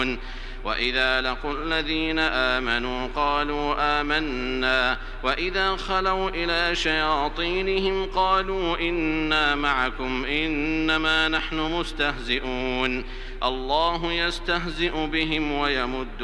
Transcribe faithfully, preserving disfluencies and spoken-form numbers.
وإذا لقوا الذين آمنوا قالوا آمنا وإذا خلوا إلى شياطينهم قالوا إنا معكم إنما نحن مستهزئون الله يستهزئ بهم ويمد